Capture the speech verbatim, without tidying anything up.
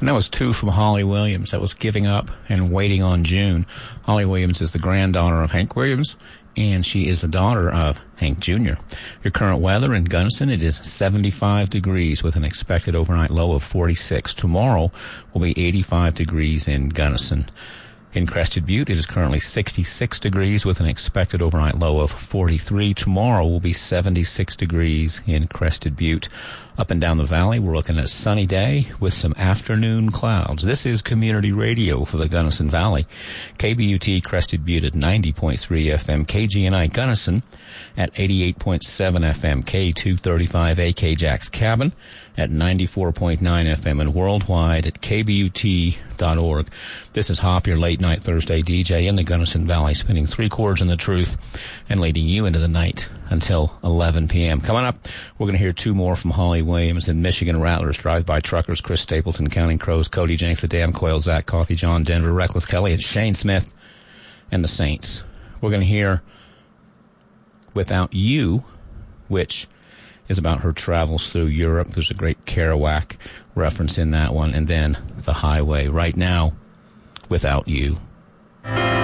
And that was two from Holly Williams. That was Giving Up and Waiting on June. Holly Williams is the granddaughter of Hank Williams, and she is the daughter of Hank Junior Your current weather in Gunnison, it is seventy-five degrees with an expected overnight low of forty-six. Tomorrow will be eighty-five degrees in Gunnison. In Crested Butte, it is currently sixty-six degrees with an expected overnight low of forty-three. Tomorrow will be seventy-six degrees in Crested Butte. Up and down the valley, we're looking at a sunny day with some afternoon clouds. This is Community Radio for the Gunnison Valley. K B U T Crested Butte at ninety point three F M. K G N I Gunnison at eighty-eight point seven F M. K two thirty-five A K Jack's Cabin at ninety-four point nine F M, and worldwide at K B U T dot org. This is Hop, your late night Thursday D J in the Gunnison Valley, spinning three chords in the truth and leading you into the night until eleven p.m. Coming up, we're going to hear two more from Holly Williams and Michigan Rattlers, Drive-By Truckers, Chris Stapleton, Counting Crows, Cody Jenks, The Damn Coil, Zach Coffey, John Denver, Reckless Kelly, and Shane Smith, and the Saints. We're going to hear Without You, which is about her travels through Europe. There's a great Kerouac reference in that one. And then The Highway. Right now, Without You.